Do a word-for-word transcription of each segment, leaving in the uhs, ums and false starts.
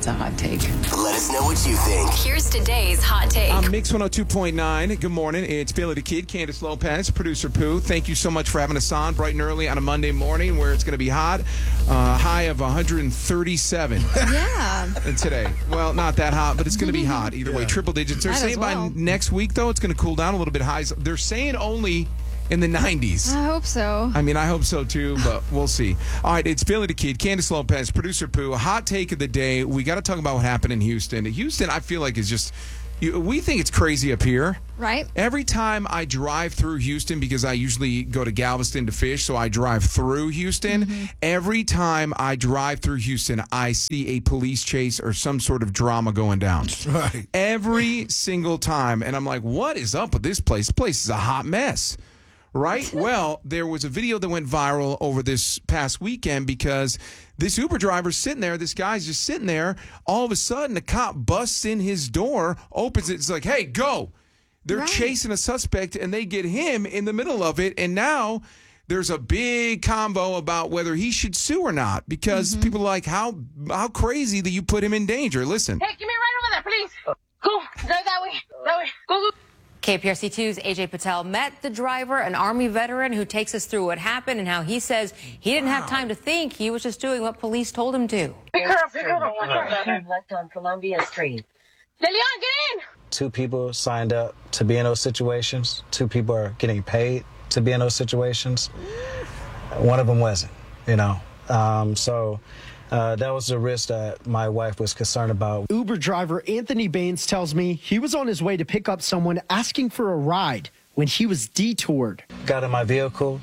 that's a hot take. Let us know what you think. Here's today's hot take. I'm Mix one oh two point nine. Good morning. It's Billy the Kid, Candace Lopez, producer Pooh. Thank you so much for having us on bright and early on a Monday morning where it's going to be hot. Uh, high of one hundred thirty-seven. Yeah. Today. Well, not that hot, but it's going to be hot. Either way, triple digits. They're Might saying as well. by next week, though, it's going to cool down a little bit. Highs. They're saying only in the nineties. I hope so. I mean, I hope so, too, but we'll see. All right, it's Billy the Kid, Candace Lopez, producer Pooh. Hot take of the day. We got to talk about what happened in Houston. Houston, I feel like, is just... You, we think it's crazy up here. Right. Every time I drive through Houston, because I usually go to Galveston to fish, so I drive through Houston. Mm-hmm. Every time I drive through Houston, I see a police chase or some sort of drama going down. Right. Every single time. And I'm like, what is up with this place? This place is a hot mess. Right? Well, there was a video that went viral over this past weekend because this Uber driver's sitting there. This guy's just sitting there. All of a sudden, a cop busts in his door, opens it. It's like, hey, go. They're Right. chasing a suspect, and they get him in the middle of it. And now there's a big combo about whether he should sue or not because Mm-hmm. people are like, how, how crazy that you put him in danger. Listen. Hey, give me a ride over there, please. Go. Drive that way. That way. Go, go. K P R C two's A J Patel met the driver, an Army veteran who takes us through what happened and how he says he didn't have time to think. He was just doing what police told him to. Pick her up, pick her up. Left on Columbia Street. De Leon, get in. Two people signed up to be in those situations. Two people are getting paid to be in those situations. One of them wasn't, you know. Um, so uh, that was the risk that my wife was concerned about. Uber driver Anthony Baines tells me he was on his way to pick up someone asking for a ride when he was detoured. Got in my vehicle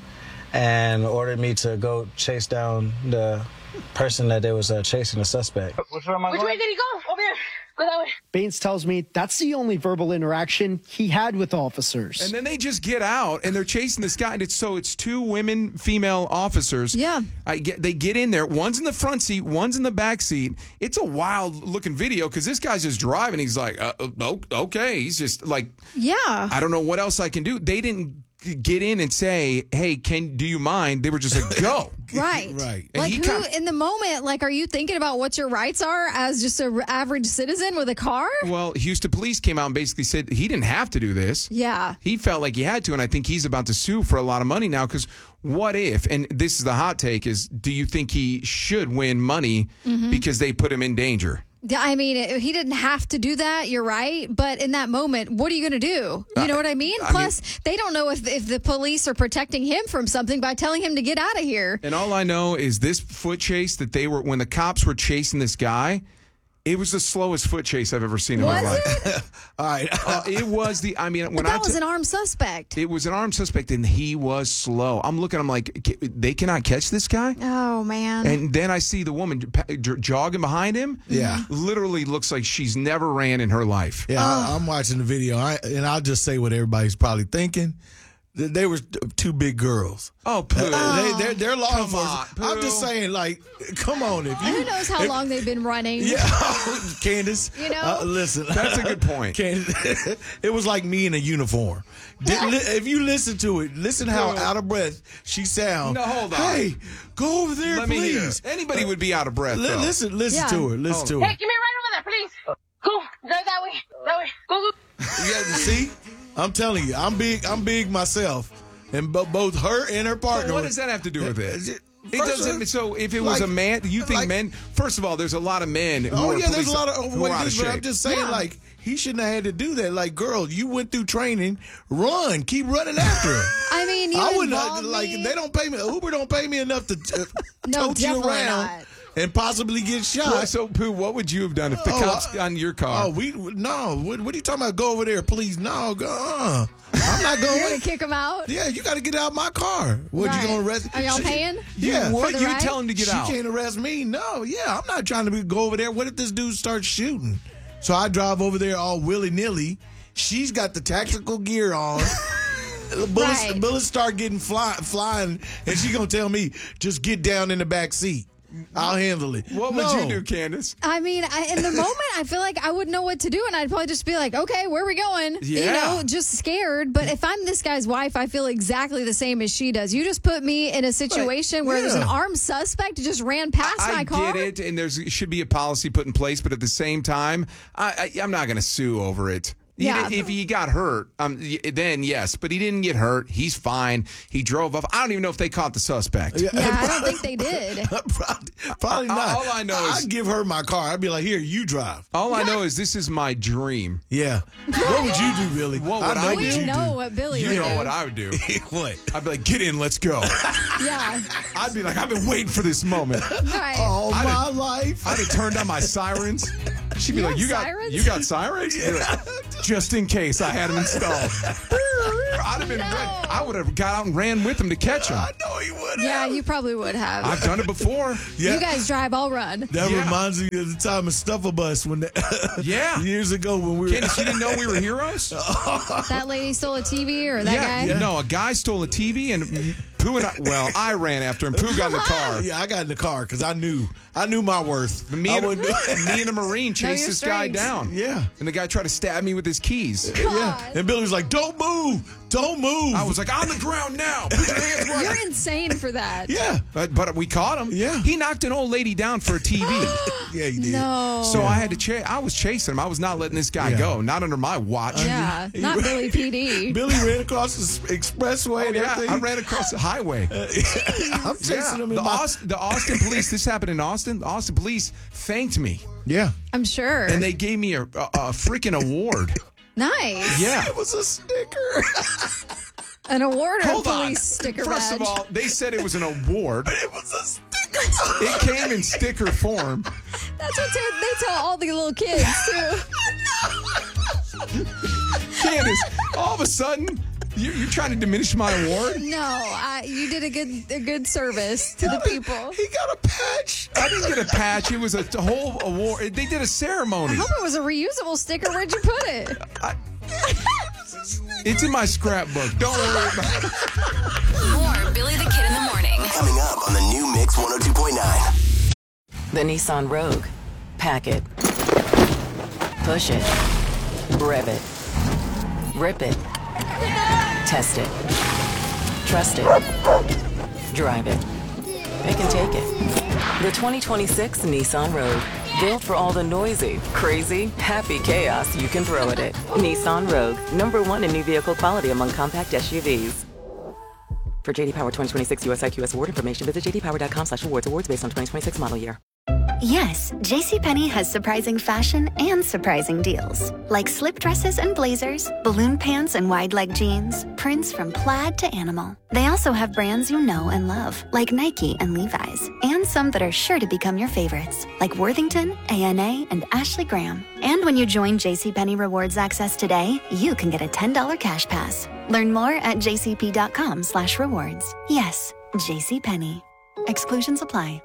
and ordered me to go chase down the person that they was uh, chasing, the suspect. Which way did he go? Over there. Go that way. Baines tells me that's the only verbal interaction he had with officers. And then they just get out and they're chasing this guy. And it's so it's two women, female officers. Yeah. I get they get in there. One's in the front seat, one's in the back seat. It's a wild looking video because this guy's just driving. He's like, uh, oh, okay. He's just like, Yeah. I don't know what else I can do. They didn't get in and say, hey, can do you mind? They were just like, go. Right. Right. And Like he who kinda- in the moment, like, are you thinking about what your rights are as just an average citizen with a car? Well, Houston police came out and basically said he didn't have to do this. Yeah. He felt like he had to, and I think he's about to sue for a lot of money now because what if, and this is the hot take, is do you think he should win money Mm-hmm. because they put him in danger? Yeah, I mean, it- he didn't have to do that. You're right. But in that moment, what are you going to do? You know what I mean? I Plus, they don't know if, if the police are protecting him from something by telling him to get out of here. And all I know is this foot chase that they were, when the cops were chasing this guy, it was the slowest foot chase I've ever seen in my Was life. it? All right. Uh, it was the, I mean, when But that I was t- an armed suspect. it was an armed suspect and he was slow. I'm looking, I'm like, "Ca- they cannot catch this guy? Oh, man. And then I see the woman j- j- jogging behind him. Yeah. Literally looks like she's never ran in her life. Yeah, I, I'm watching the video, I, and I'll just say what everybody's probably thinking. They, they were two big girls. Oh, Pooh. Uh, they, they're, they're law Come enforcement. on, I'm just Pooh. saying, like, come on. If you, Who knows how if- long they've been running? Yeah, Candace. You know? uh, listen. That's a good point. Candace, it was like me in a uniform. Did, li- if you listen to it, listen how No. out of breath she sounds. No, hold on. Hey, go over there, Let me hear. please. Anybody would be out of breath, Li- though. listen, listen Yeah. to her. Listen to her. Hey, give me a ride over there, please. Go. Drive that way. That way. Go, go. Yeah, see, I'm telling you, I'm big. I'm big myself, and bo- both her and her partner. What does that have to do with it? It It doesn't. So if it was like- a man, you think like- men? First of all, there's a lot of men. Who Oh are yeah, there's police, a lot of who what are it out of is, but I'm shape. just saying, Yeah. like, he shouldn't have had to do that. Like, girl, you went through training. Run, keep running after her. I mean, you I wouldn't involved like. me. They don't pay me. Uber don't pay me enough to uh, No, tote you definitely around not. and possibly get shot. Well, so Pooh, what would you have done if the Oh, cops I- got in your car? Oh, we no. What, what are you talking about? Go over there, please. No, go. Uh, I'm not You're going. going to kick him out? Yeah, you got to get out of my car. What, Right. you going to arrest? Are y'all She- paying? Yeah. what? the You ride? tell him to get she out. can't arrest me. No, yeah, I'm not trying to be, go over there. What if this dude starts shooting? So I drive over there all willy nilly. She's got the tactical gear on. Bullets, Right. bullets start getting fly, flying, and she gonna tell me just get down in the back seat. I'll handle it. What No. would you do, Candace? I mean, I, in the moment, I feel like I wouldn't know what to do, and I'd probably just be like, okay, where are we going? You Yeah. know, just scared. But if I'm this guy's wife, I feel exactly the same as she does. You just put me in a situation where there's an yeah. armed suspect who just ran past I my car. get it, and there's should be a policy put in place, but at the same time, I, I, I'm not going to sue over it. He Yeah. did- if he got hurt, um, y- then yes, but he didn't get hurt. He's fine. He drove off. I don't even know if they caught the suspect. Yeah, I don't think they did. probably, probably All- not. all I know is- I'd give her my car. I'd be like, here, you drive. All I know is this is my dream. Yeah. What would you do, Billy? What would know I what do? you We know do. what Billy You would know do. what I would do. What? I'd be like, get in, let's go. Yeah. I'd be like, I've been waiting for this moment. Right. All I'd my have- life. I'd have turned on my sirens. She'd be You like, have "You got, sirens? you got sirens?" Be like, just in case I had them installed. I'd have been. No. ready. I would have got out and ran with him to catch him. I know he would. Yeah, have. you probably would have. I've done it before. Yeah. You guys drive, I'll run. That Yeah. reminds me of the time of Stuffer Bus when the, Yeah. years ago when we were Candace, you didn't know we were heroes? That lady stole a T V or that yeah. guy? No, a guy stole a T V and Pooh and I. Well, I ran after him. Pooh got in the car. Yeah, I got in the car because I knew I knew my worth. Me I and, wouldn't do it. me and a Marine chased your this guy strengths. down. Yeah. And the guy tried to stab me with his keys. Yeah. And Billy was like, "Don't move, don't move." I was like, on the ground now. Put your hands right. You're insane for that. "Yeah, But, but we caught him. Yeah. He knocked an old lady down for a T V. yeah, you did." No. So I had to chase. I was chasing him. I was not letting this guy Yeah. go. Not under my watch. Yeah, not Billy P D. Billy ran across the s- expressway and Yeah, everything. I ran across the highway. I'm chasing Yeah, him in the, my. Austin, the Austin police. This happened in Austin. The Austin police thanked me, Yeah, I'm sure. and they gave me a, a, a freaking award. Nice. Yeah. it was a sticker. An award or a Hold on. police sticker First badge? of all, they said it was an award. it was a sticker. It came in sticker form. That's what they, they tell all the little kids, too. Candace, all of a sudden, you, you're trying to diminish my award? No, I, you did a good a good service to the people. He got a patch. I didn't get a patch. It was a whole award. They did a ceremony. I hope it was a reusable sticker. Where'd you put it? It's in my scrapbook. Don't worry about it. More Billy the Kid in the Morning. Coming up on the new Mix one oh two point nine. The Nissan Rogue. Pack it. Push it. Rev it. Rip it. Test it. Trust it. Drive it. It can take it. The twenty twenty-six Nissan Rogue. Built for all the noisy, crazy, happy chaos you can throw at it. Nissan Rogue. Number one in new vehicle quality among compact S U Vs. For J D Power twenty twenty-six U S I Q S award information, visit j d power dot com slash awards. Awards based on twenty twenty-six model year. Yes, JCPenney has surprising fashion and surprising deals. Like slip dresses and blazers, balloon pants and wide leg jeans, prints from plaid to animal. They also have brands you know and love, like Nike and Levi's, and some that are sure to become your favorites, like Worthington, A N A, and Ashley Graham. And when you join JCPenney Rewards Access today, you can get a ten dollars cash pass. Learn more at jcp.com slash rewards. Yes, JCPenney. Exclusions apply.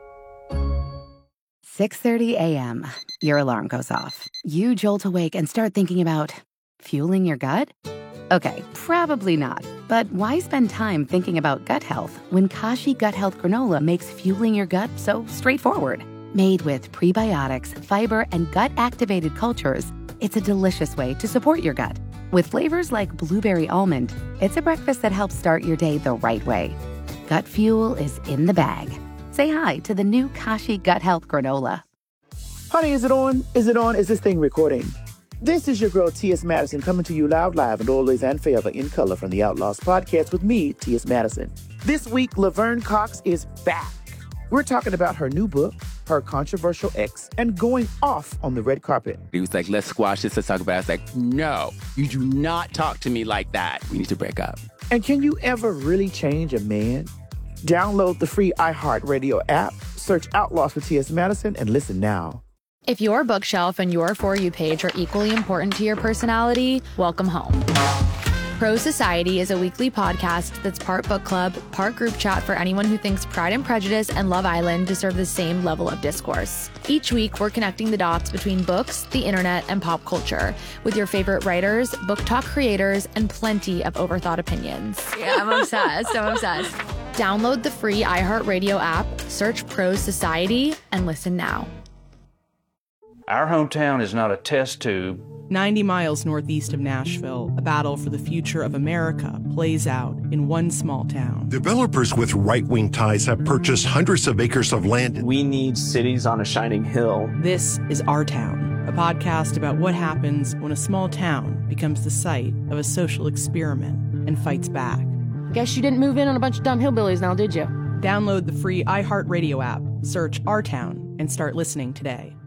six thirty a.m. Your alarm goes off. You jolt awake and start thinking about fueling your gut? Okay, probably not. But why spend time thinking about gut health when Kashi Gut Health Granola makes fueling your gut so straightforward? Made with prebiotics, fiber, and gut-activated cultures, it's a delicious way to support your gut. With flavors like blueberry almond, it's a breakfast that helps start your day the right way. Gut fuel is in the bag. Say hi to the new Kashi Gut Health Granola. Honey, is it on? Is it on? Is this thing recording? This is your girl, T S. Madison, coming to you loud, live, and always and forever in color from the Outlaws podcast with me, T S. Madison. This week, Laverne Cox is back. We're talking about her new book, her controversial ex, and going off on the red carpet. He was like, let's squash this, let's talk about it. I was like, no, you do not talk to me like that. We need to break up. And can you ever really change a man? Download the free iHeartRadio app, search Outlaws with T S. Madison, and listen now. If your bookshelf and your For You page are equally important to your personality, welcome home. Pro Society is a weekly podcast that's part book club, part group chat for anyone who thinks Pride and Prejudice and Love Island deserve the same level of discourse. Each week, we're connecting the dots between books, the internet, and pop culture with your favorite writers, book talk creators, and plenty of overthought opinions. Yeah, I'm obsessed. I'm obsessed. Download the free iHeartRadio app, search Pro Society, and listen now. Our hometown is not a test tube. ninety miles northeast of Nashville, a battle for the future of America plays out in one small town. Developers with right-wing ties have purchased hundreds of acres of land. We need cities on a shining hill. This is Our Town, a podcast about what happens when a small town becomes the site of a social experiment and fights back. Guess you didn't move in on a bunch of dumb hillbillies now, did you? Download the free iHeartRadio app, search Our Town, and start listening today.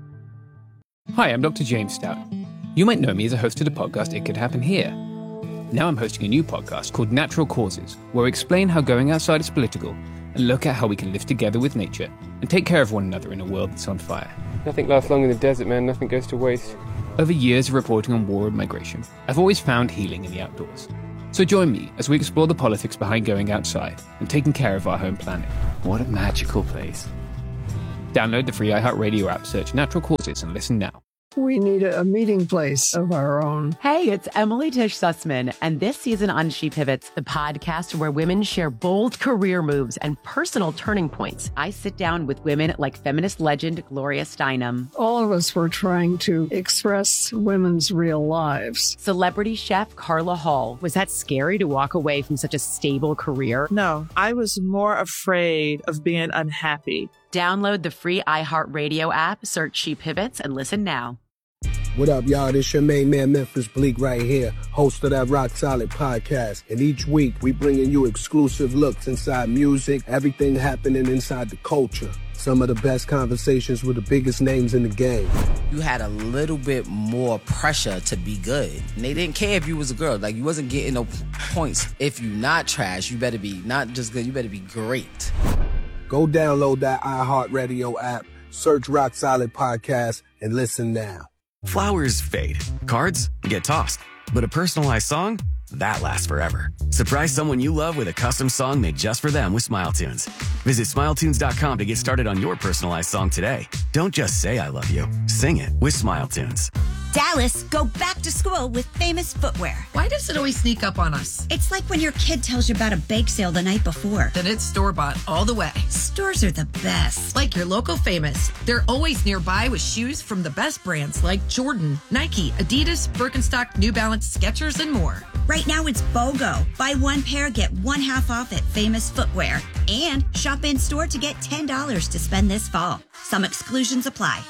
Hi, I'm Doctor James Stout. You might know me as a host of the podcast It Could Happen Here. Now I'm hosting a new podcast called Natural Causes, where we explain how going outside is political and look at how we can live together with nature and take care of one another in a world that's on fire. Nothing lasts long in the desert, man. Nothing goes to waste. Over years of reporting on war and migration, I've always found healing in the outdoors. So join me as we explore the politics behind going outside and taking care of our home planet. What a magical place. Download the free iHeartRadio app, search Natural Causes, and listen now. We need a meeting place of our own. Hey, it's Emily Tish Sussman, and this season on She Pivots, the podcast where women share bold career moves and personal turning points. I sit down with women like feminist legend Gloria Steinem. All of us were trying to express women's real lives. Celebrity chef Carla Hall. Was that scary to walk away from such a stable career? No, I was more afraid of being unhappy. Download the free iHeartRadio app, search She Pivots, and listen now. What up, y'all? This your main man, Memphis Bleak, right here, host of that Rock Solid podcast. And each week, we bringing you exclusive looks inside music, everything happening inside the culture. Some of the best conversations with the biggest names in the game. You had a little bit more pressure to be good. And they didn't care if you was a girl. Like, you wasn't getting no points. If you not trash, you better be not just good, you better be great. Go download that iHeartRadio app, search Rock Solid Podcast, and listen now. Flowers fade. Cards get tossed. But a personalized song? That lasts forever. Surprise someone you love with a custom song made just for them with Smile Tunes. Visit smile tunes dot com to get started on your personalized song today. Don't just say I love you. Sing it with Smile Tunes. Dallas, go back to school with Famous Footwear. Why does it always sneak up on us? It's like when your kid tells you about a bake sale the night before. Then it's store-bought all the way. Stores are the best. Like your local Famous. They're always nearby with shoes from the best brands like Jordan, Nike, Adidas, Birkenstock, New Balance, Skechers, and more. Right now it's BOGO. Buy one pair, get one half off at Famous Footwear. And shop in store to get ten dollars to spend this fall. Some exclusions apply.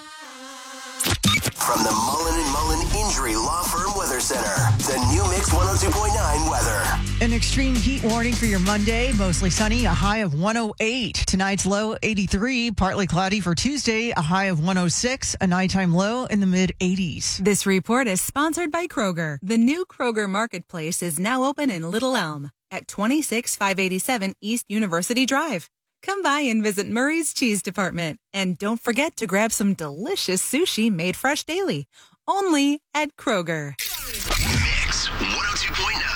From the Mullen and Mullen Injury Law Firm Weather Center, the new Mix one oh two point nine weather. An extreme heat warning for your Monday. Mostly sunny, a high of one oh eight. Tonight's low, eighty-three. Partly cloudy for Tuesday, a high of one oh six. A nighttime low in the mid-eighties. This report is sponsored by Kroger. The new Kroger Marketplace is now open in Little Elm at twenty-six five eighty-seven East University Drive. Come by and visit Murray's Cheese Department. And don't forget to grab some delicious sushi made fresh daily. Only at Kroger. Mix one oh two point nine.